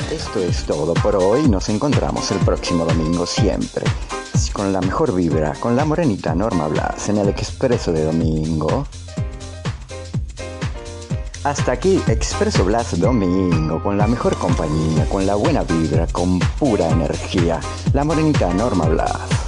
Esto es todo por hoy. Nos encontramos el próximo domingo siempre. Con la mejor vibra, con la morenita Norma Blas en el Expreso de Domingo. Hasta aquí Expreso Blas Domingo, con la mejor compañía, con la buena vibra, con pura energía. La morenita Norma Blas.